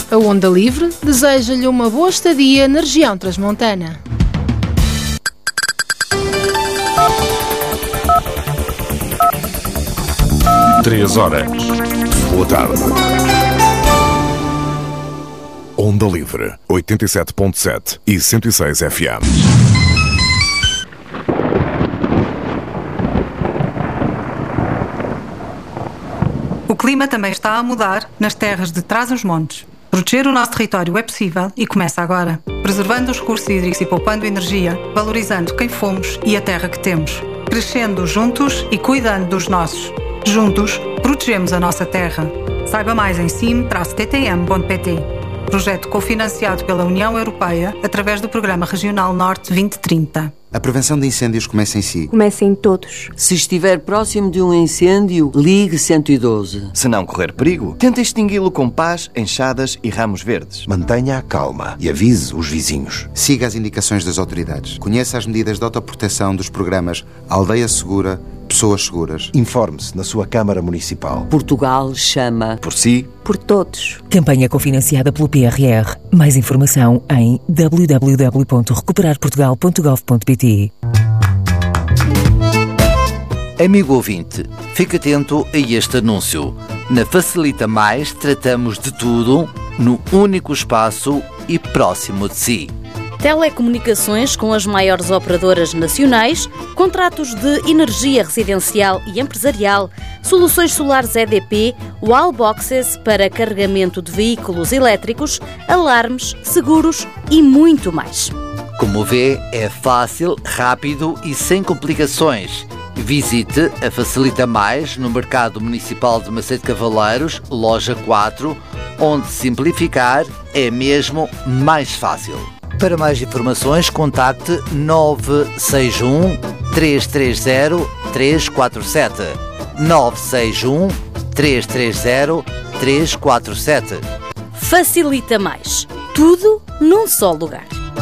A Onda Livre deseja-lhe uma boa estadia na região transmontana. Três horas. Boa tarde. Onda Livre, 87.7 e 106 FM. O clima também está a mudar nas terras de Trás-os-Montes. Proteger o nosso território é possível e começa agora. Preservando os recursos hídricos e poupando energia, valorizando quem fomos e a terra que temos. Crescendo juntos e cuidando dos nossos. Juntos, protegemos a nossa terra. Saiba mais em sim-ttm.pt. Projeto cofinanciado pela União Europeia através do Programa Regional Norte 2030. A prevenção de incêndios começa em si. Começa em todos. Se estiver próximo de um incêndio, ligue 112. Se não correr perigo, tente extingui-lo com pás, enxadas e ramos verdes. Mantenha a calma e avise os vizinhos. Siga as indicações das autoridades. Conheça as medidas de autoproteção dos programas Aldeia Segura, Pessoas Seguras. Informe-se na sua Câmara Municipal. Portugal chama por si, por todos. Campanha cofinanciada pelo PRR. Mais informação em www.recuperarportugal.gov.pt. Amigo ouvinte, fique atento a este anúncio. Na Facilita Mais tratamos de tudo no único espaço e próximo de si. Telecomunicações com as maiores operadoras nacionais, contratos de energia residencial e empresarial, soluções solares EDP, wallboxes para carregamento de veículos elétricos, alarmes, seguros e muito mais. Como vê, é fácil, rápido e sem complicações. Visite a Facilita Mais no Mercado Municipal de Macedo Cavaleiros, loja 4, onde simplificar é mesmo mais fácil. Para mais informações, contacte 961 330 347. 961 330 347. Facilita Mais. Tudo num só lugar.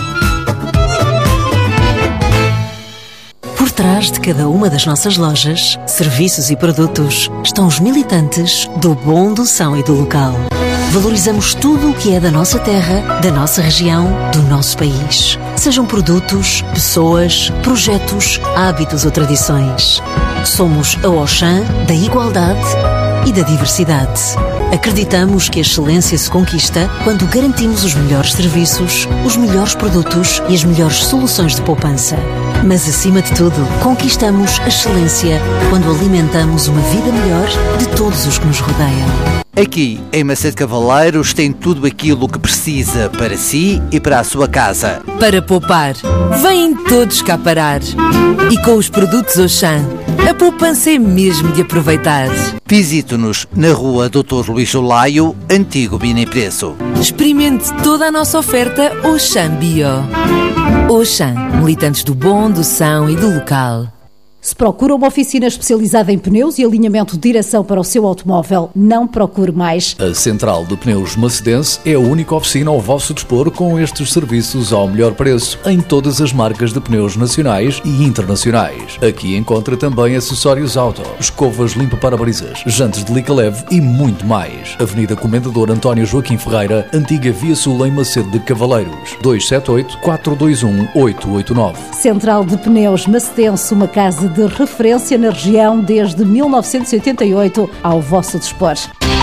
Por trás de cada uma das nossas lojas, serviços e produtos estão os militantes do bom, do são e do local. Valorizamos tudo o que é da nossa terra, da nossa região, do nosso país. Sejam produtos, pessoas, projetos, hábitos ou tradições. Somos a Auchan da igualdade e da diversidade. Acreditamos que a excelência se conquista quando garantimos os melhores serviços, os melhores produtos e as melhores soluções de poupança. Mas, acima de tudo, conquistamos a excelência quando alimentamos uma vida melhor de todos os que nos rodeiam. Aqui, em Macedo Cavaleiros, tem tudo aquilo que precisa para si e para a sua casa. Para poupar, vêm todos cá parar. E com os produtos Auchan, a poupança é mesmo de aproveitar. Visite-nos na rua Dr. Luís Olaio, antigo Bina Preço. Experimente toda a nossa oferta Auchan Bio. Auchan, militantes do bom, do são e do local. Se procura uma oficina especializada em pneus e alinhamento de direção para o seu automóvel, não procure mais. A Central de Pneus Macedense é a única oficina ao vosso dispor com estes serviços ao melhor preço em todas as marcas de pneus nacionais e internacionais. Aqui encontra também acessórios auto, escovas limpa-parabrisas, jantes de lica leve e muito mais. Avenida Comendador António Joaquim Ferreira, antiga Via Sul em Macedo de Cavaleiros, 278-421-889. Central de Pneus Macedense, uma casa de referência na região desde 1988, ao vosso dispor.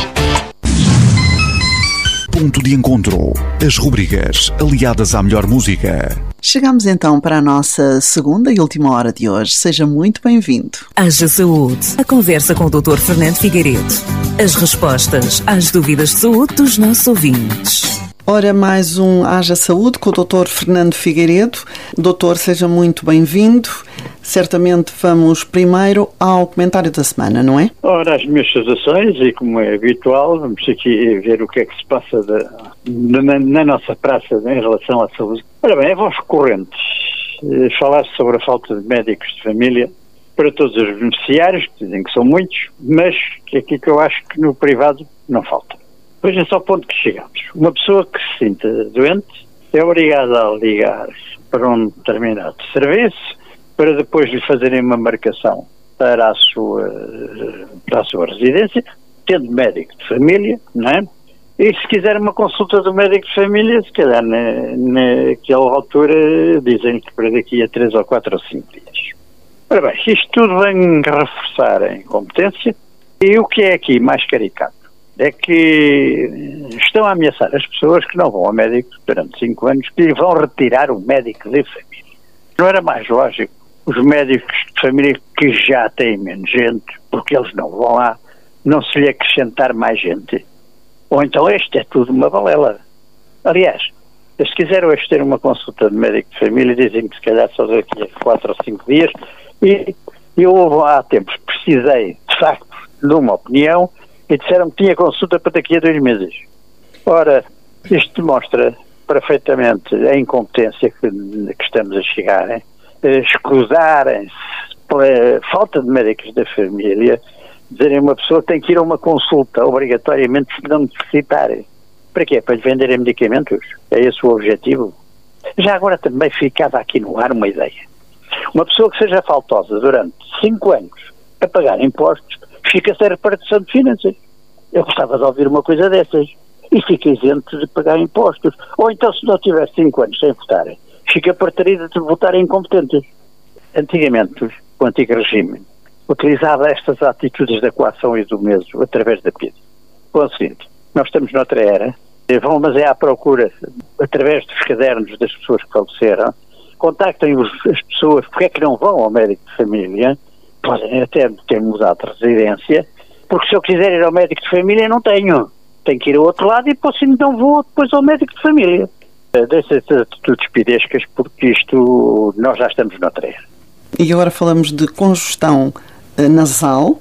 Ponto de encontro. As rubricas aliadas à melhor música. Chegamos então para a nossa segunda e última hora de hoje. Seja muito bem-vindo. Haja Saúde. A conversa com o Dr. Fernando Figueiredo. As respostas às dúvidas de saúde dos nossos ouvintes. Ora, mais um Haja Saúde com o Dr. Fernando Figueiredo. Doutor, seja muito bem-vindo. Certamente vamos primeiro ao comentário da semana, não é? Ora, as minhas saudações, e como é habitual, vamos aqui ver o que é que se passa na nossa praça em relação à saúde. Ora bem, é voz correntes falar sobre a falta de médicos de família para todos os beneficiários, que dizem que são muitos, mas que aqui que eu acho que no privado não falta. Vejam só ao ponto que chegamos. Uma pessoa que se sinta doente é obrigada a ligar-se para um determinado serviço para depois lhe fazerem uma marcação para a sua residência, tendo médico de família, não é? E se quiser uma consulta do médico de família, se calhar naquela altura dizem que para daqui a 3 ou 4 ou 5 dias. Ora bem, isto tudo vem reforçar a incompetência, e o que é aqui mais caricato é que estão a ameaçar as pessoas que não vão ao médico durante 5 anos, que lhe vão retirar o médico de família. Não era mais lógico os médicos de família que já têm menos gente, porque eles não vão lá, não se lhe acrescentar mais gente? Ou então este é tudo uma balela. Aliás, se quiser hoje ter uma consulta de médico de família, dizem que se calhar só daqui a 4 ou 5 dias, e eu há tempos precisei, de facto, de uma opinião, e disseram que tinha consulta para daqui a 2 meses. Ora, isto demonstra perfeitamente a incompetência que estamos a chegar, hein? Escusarem-se pela falta de médicos da família, dizerem uma pessoa que tem que ir a uma consulta obrigatoriamente se não necessitarem. Para quê? Para lhe venderem medicamentos? É esse o objetivo? Já agora também ficava aqui no ar uma ideia. Uma pessoa que seja faltosa durante 5 anos a pagar impostos, fica sem repartição de finanças. Eu gostava de ouvir uma coisa dessas. E fica isento de pagar impostos. Ou então, se não tiver 5 anos sem votarem, fica preterido de votarem incompetentes. Antigamente, o antigo regime utilizava estas atitudes da coação e do meso através da PIDE. Com o seguinte, nós estamos noutra era, vão mas é à procura, através dos cadernos das pessoas que faleceram, contactem as pessoas, porque é que não vão ao médico de família, podem até ter mudado de residência, porque se eu quiser ir ao médico de família não tenho que ir ao outro lado e depois então vou depois ao médico de família. Dessas atitudes pidescas, porque isto, nós já estamos noutra era. E agora falamos de congestão nasal.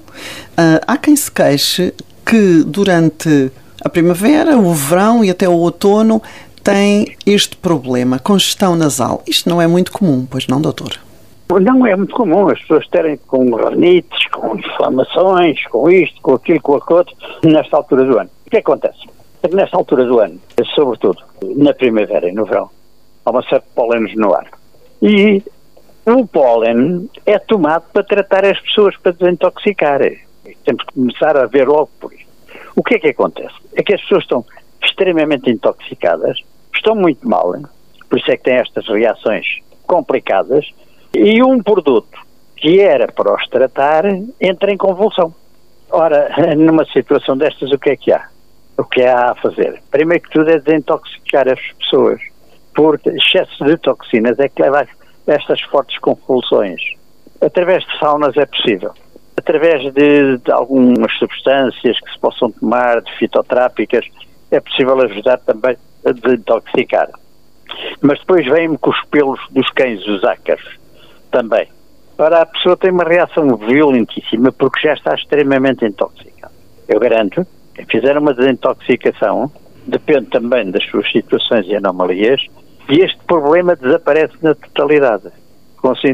Há quem se queixe que durante a primavera, o verão e até o outono tem este problema, congestão nasal. Isto não é muito comum, pois não, doutor? Não é muito comum as pessoas terem com rinites, com inflamações, com isto, com aquilo, com aquilo outro, nesta altura do ano. O que acontece? É que nesta altura do ano, sobretudo na primavera e no verão, há uma série de pólenes no ar. E o pólen é tomado para tratar as pessoas, para desintoxicar. Temos que começar a ver logo por isso. O que é que acontece? É que as pessoas estão extremamente intoxicadas, estão muito mal, por isso é que têm estas reações complicadas, e um produto que era para os tratar entra em convulsão. Ora, numa situação destas, o que é que há? O que há a fazer? Primeiro que tudo é desintoxicar as pessoas, porque excesso de toxinas é que leva a estas fortes convulsões. Através de saunas é possível. Através de algumas substâncias que se possam tomar, de fitotrápicas, é possível ajudar também a desintoxicar. Mas depois vem-me com os pelos dos cães, os ácaros, também. Ora, a pessoa tem uma reação violentíssima porque já está extremamente intoxicada. Eu garanto, quem fizer uma desintoxicação, depende também das suas situações e anomalias, e este problema desaparece na totalidade. O conselho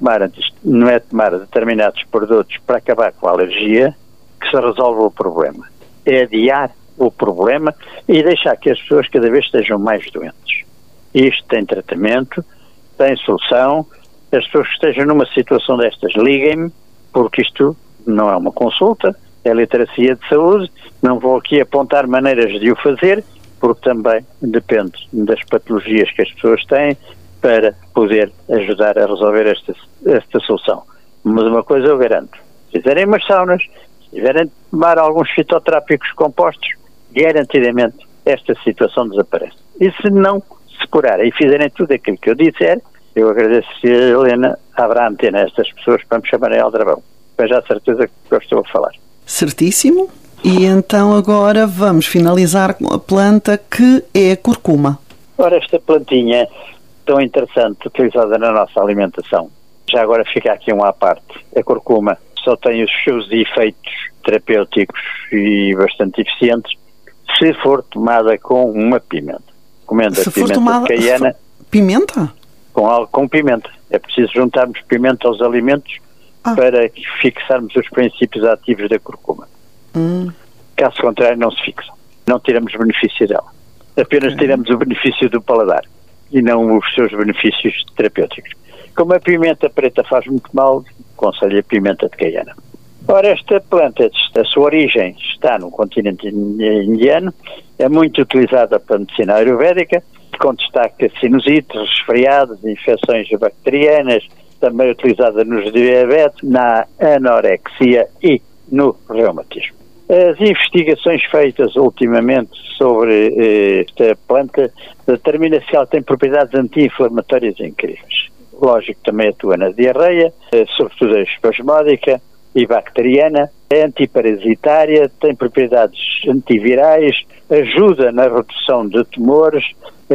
não é tomar determinados produtos para acabar com a alergia que se resolve o problema. É adiar o problema e deixar que as pessoas cada vez estejam mais doentes. Isto tem tratamento, tem solução. As pessoas que estejam numa situação destas, liguem-me, porque isto não é uma consulta, é literacia de saúde. Não vou aqui apontar maneiras de o fazer, porque também depende das patologias que as pessoas têm para poder ajudar a resolver esta solução. Mas uma coisa eu garanto, se fizerem umas saunas, se tiverem de tomar alguns fitotrápicos compostos, garantidamente esta situação desaparece. E se não se curarem e fizerem tudo aquilo que eu disser, eu agradeço a Helena, haverá antena a estas pessoas para me chamarem ao Aldrabão. Veja a certeza que eu estou a falar. Certíssimo. E então agora vamos finalizar com a planta que é a curcuma. Ora, esta plantinha tão interessante, utilizada na nossa alimentação. Já agora fica aqui um à parte. A curcuma só tem os seus efeitos terapêuticos e bastante eficientes se for tomada com uma pimenta. Comendo a pimenta de caiena. Pimenta? Com pimenta. É preciso juntarmos pimenta aos alimentos para fixarmos os princípios ativos da curcuma. Caso contrário, não se fixam. Não tiramos benefício dela. Apenas tiramos o benefício do paladar e não os seus benefícios terapêuticos. Como a pimenta preta faz muito mal, aconselho a pimenta de caiena. Ora, esta planta, a sua origem está no continente indiano, é muito utilizada para a medicina ayurvédica, com destaque a sinusites, resfriados, infecções bacterianas, também utilizada nos diabetes, na anorexia e no reumatismo. As investigações feitas ultimamente sobre esta planta determina-se que ela tem propriedades anti-inflamatórias incríveis. Lógico, também atua na diarreia, sobretudo a espasmódica e bacteriana, é antiparasitária, tem propriedades antivirais, ajuda na redução de tumores,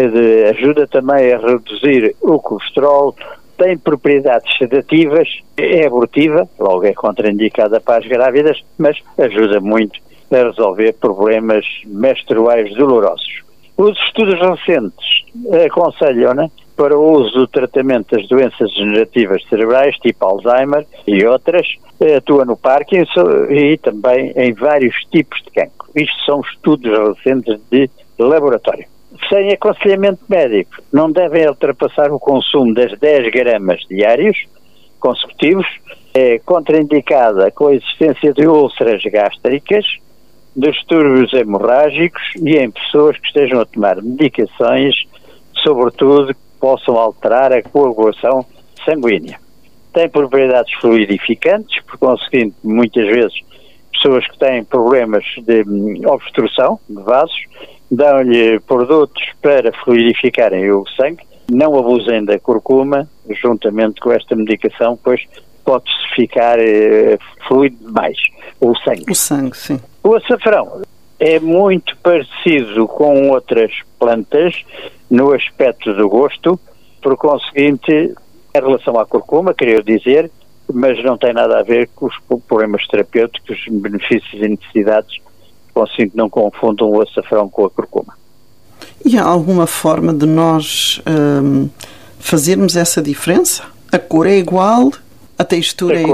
ajuda também a reduzir o colesterol, tem propriedades sedativas, é abortiva, logo é contraindicada para as grávidas, mas ajuda muito a resolver problemas menstruais dolorosos. Os estudos recentes aconselham-na para o uso do tratamento das doenças degenerativas cerebrais, tipo Alzheimer e outras, atua no Parkinson e também em vários tipos de cancro. Isto são estudos recentes de laboratório. Sem aconselhamento médico, não devem ultrapassar o consumo das 10 gramas diários consecutivos. É contraindicada com a existência de úlceras gástricas, distúrbios hemorrágicos e em pessoas que estejam a tomar medicações, sobretudo que possam alterar a coagulação sanguínea. Tem propriedades fluidificantes, por conseguinte, muitas vezes, pessoas que têm problemas de obstrução de vasos, dão-lhe produtos para fluidificarem o sangue, não abusem da curcuma, juntamente com esta medicação, pois pode-se ficar fluido demais o sangue. O sangue, sim. O açafrão é muito parecido com outras plantas no aspecto do gosto, por conseguinte, em relação à curcuma, queria dizer, mas não tem nada a ver com os problemas terapêuticos, benefícios e necessidades. Consigo não confundam o açafrão com a curcuma. E há alguma forma de nós fazermos essa diferença? A cor é igual, a textura é